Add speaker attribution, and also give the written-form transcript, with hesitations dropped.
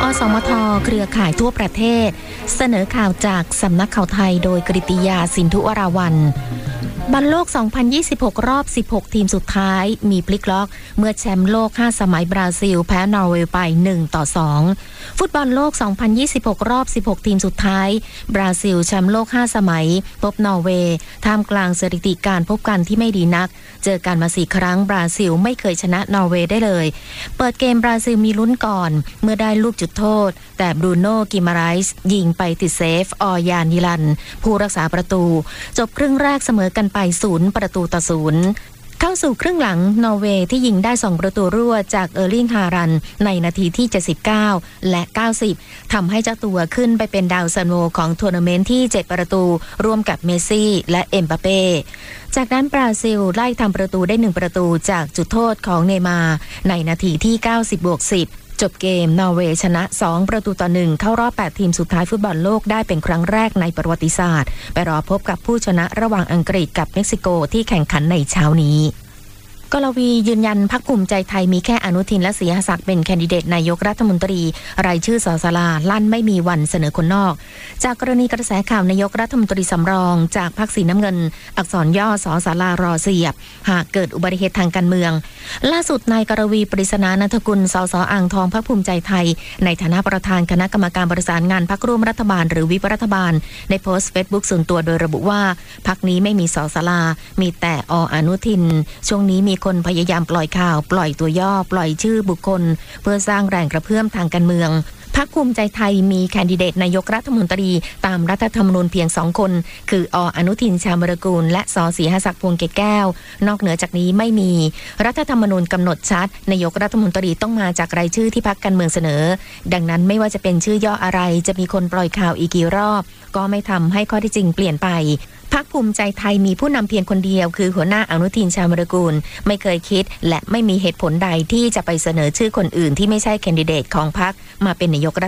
Speaker 1: สมทเครือข่ายทั่วประเทศเสนอข่าวจากสำนักข่าวไทยโดยกฤติยาสินธุวราวัลย์บอลโลก 2026 รอบ 16 ทีมสุดท้ายมีพลิกล็อกเมื่อแชมป์โลก 5 สมัยบราซิลแพ้นอร์เวย์ไป 1-2 ฟุตบอลโลก 2026 รอบ 16 ทีมสุดท้ายบราซิลแชมป์โลก 5 สมัยพบนอร์เวย์ท่ามกลางสถิติการพบกันที่ไม่ดีนักเจอกันมา 4 ครั้งบราซิลไม่เคยชนะนอร์เวย์ได้เลยเปิดเกมบราซิลมีลุ้นก่อนเมื่อได้ลูกจุดโทษแต่บรูโน่กิมาไรส์ยิงไปติดเซฟออยานิลันผู้รักษาประตูจบครึ่งแรกเสมอกันไป0-0เข้าสู่ครึ่งหลังนอร์เวย์ที่ยิงได้2ประตูรวดจากเออร์ลิงฮารันในนาทีที่79และ90ทำให้เจ้าตัวขึ้นไปเป็นดาวซันโวของทัวร์นาเมนต์ที่7ประตูร่วมกับเมสซี่และเอ็มบัปเป้จากนั้นบราซิลไล่ทำประตูได้1ประตูจากจุดโทษของเนย์มาร์ในนาทีที่90+10จบเกมนอร์เวย์ชนะ2-1เข้ารอบ8ทีมสุดท้ายฟุตบอลโลกได้เป็นครั้งแรกในประวัติศาสตร์ไปรอพบกับผู้ชนะระหว่างอังกฤษกับเม็กซิโกที่แข่งขันในเช้านี้กลวียืนยันพรรคภูมิใจไทยมีแค่อนุทินและศรีหศักดิ์เป็นแคนดิเดตนายกรัฐมนตรีรายชื่อสสลาลั่นไม่มีวันเสนอคนนอกจากกรณีกระแสข่าวนายกรัฐมนตรีสำรองจากพรรคสีน้ำเงินอักษรย่อสสลารอเสียบหากเกิดอุบัติเหตุทางการเมืองล่าสุดนายกรวีปริศนานันทกุลสสอ่างทองพรรคภูมิใจไทยในฐานะประธานคณะกรรมการประสานงานพรรคร่วมรัฐบาลหรือวิปรัฐบาลได้โพสต์เฟซบุ๊กส่วนตัวโดยระบุว่าพรรคนี้ไม่มีสสลามีแต่อนุทินช่วงนี้มีคนพยายามปล่อยข่าวปล่อยตัวย่อปล่อยชื่อบุคคลเพื่อสร้างแรงกระเพื่อมทางการเมืองพรรคภูมิใจไทยมีแคนดิเดตนายกรัฐมนตรีตามรัฐธรรมนูญเพียง2คนคืออนุทินชาญวิรากูลและสศรีหศักดิ์พวงเกตแก้วนอกเหนือจากนี้ไม่มีรัฐธรรมนูญกำหนดชัดนายกรัฐมนตรีต้องมาจากรายชื่อที่พรรคการเมืองเสนอดังนั้นไม่ว่าจะเป็นชื่อย่ออะไรจะมีคนปล่อยข่าวอีกกี่รอบก็ไม่ทำให้ข้อเท็จจริงเปลี่ยนไปพรรคภูมิใจไทยมีผู้นำเพียงคนเดียวคือหัวหน้าอนุทินชาญวิรากูลไม่เคยคิดและไม่มีเหตุผลใดที่จะไปเสนอชื่อคนอื่นที่ไม่ใช่แคนดิเดตของพรรคมาเป็นนายกรั